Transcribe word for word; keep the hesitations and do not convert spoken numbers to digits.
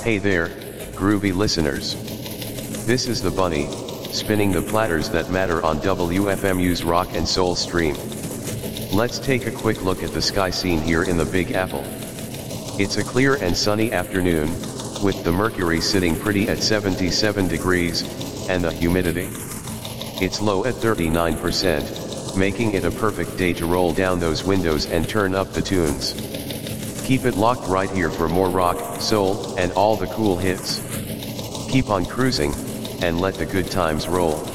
Hey there, groovy listeners. This is the Bunny, spinning the platters that matter on W F M U's Rock and Soul stream. Let's take a quick look at the sky scene here in the Big Apple. It's a clear and sunny afternoon, with the mercury sitting pretty at seventy-seven degrees, and the humidity? It's low at thirty-nine percent, making it a perfect day to roll down those windows and turn up the tunes. Keep it locked right here for more rock, soul, and all the cool hits. Keep on cruising, and let the good times roll.